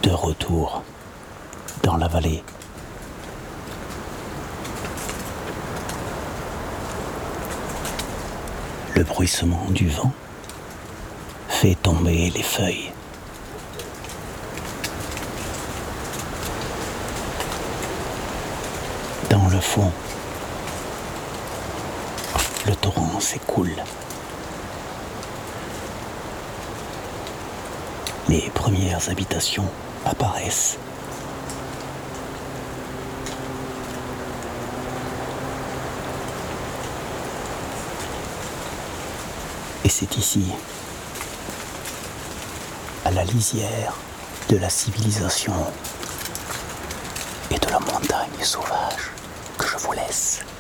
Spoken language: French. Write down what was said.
De retour dans la vallée. Le bruissement du vent fait tomber les feuilles. Dans le fond, le torrent s'écoule. Les premières habitations apparaissent. Et c'est ici, à la lisière de la civilisation et de la montagne sauvage, que je vous laisse.